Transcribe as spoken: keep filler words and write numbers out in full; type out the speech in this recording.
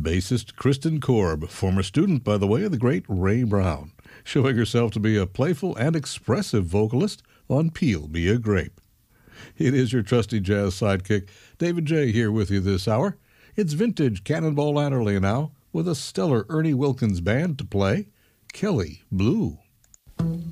Bassist Kristen Korb, former student, by the way, of the great Ray Brown, showing herself to be a playful and expressive vocalist on Peel Me a Grape. It is your trusty jazz sidekick, David J., here with you this hour. It's vintage Cannonball Adderley now, with a stellar Ernie Wilkins band to play Kelly Blue.